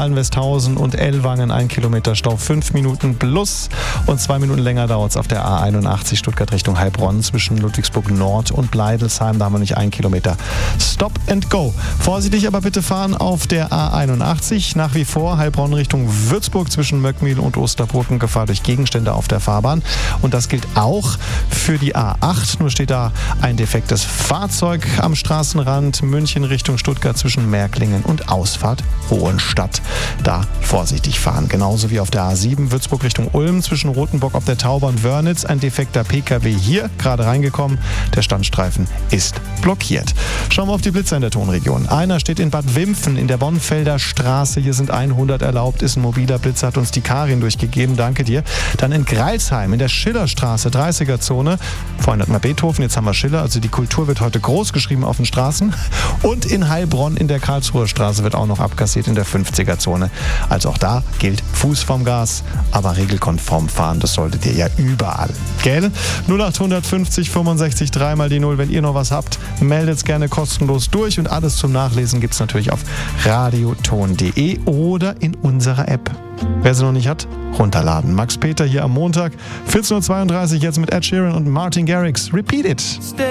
Aalen-Westhausen und Ellwangen 1 Kilometer Stau, 5 Minuten plus. Und 2 Minuten länger dauert es auf der A81 Stuttgart Richtung Heilbronn zwischen Ludwigsburg Nord und Leidelsheim. Da haben wir nicht 1 Kilometer. Stop and go. Vorsichtig aber bitte fahren auf der A81. Nach wie vor Heilbronn Richtung Würzburg zwischen Möckmühl und Osterbrücken. Gefahr durch Gegenstände auf der Fahrbahn. Und das gilt auch für die A8. Nur steht da ein defektes Fahrzeug am Straßenrand. München Richtung Stuttgart zwischen Märklingen und Ausfahrt Hohenstadt. Da vorsichtig fahren. Genauso wie auf der A7 Würzburg Richtung Ulm zwischen Rothenburg auf der Tauber und Wörnitz. Ein defekter PKW hier gerade reingekommen. Der Standstreifen ist blockiert. Schauen wir auf die Blitzer in der Tonregion. Einer steht in Bad Wimpfen in der Bonnfelder Straße. Hier sind 100 erlaubt. Ist ein mobiler Blitzer, hat uns die Karin durchgegeben. Danke dir. Dann in Greilsheim in der Schillerstraße, 30er-Zone. Vorhin hatten wir Beethoven, jetzt haben wir Schiller. Also die Kultur wird heute groß geschrieben auf den Straßen. Und in Heilbronn in der Karlsruher Straße wird auch noch abkassiert in der 50er-Zone. Also auch da gilt Fuß vom Gas, aber regelkonform fahren. Das solltet ihr ja überall. Gell? 0850 65 3 mal die 0. Wenn ihr noch was habt, meldet es gerne kostenlos durch. Und alles zum Nachlesen gibt es natürlich auf radioton.de oder in unserer App. Wer sie noch nicht hat, runterladen. Max Peter hier am Montag, 14.32 Uhr jetzt mit Ed Sheeran und Martin Garrix. Repeat it!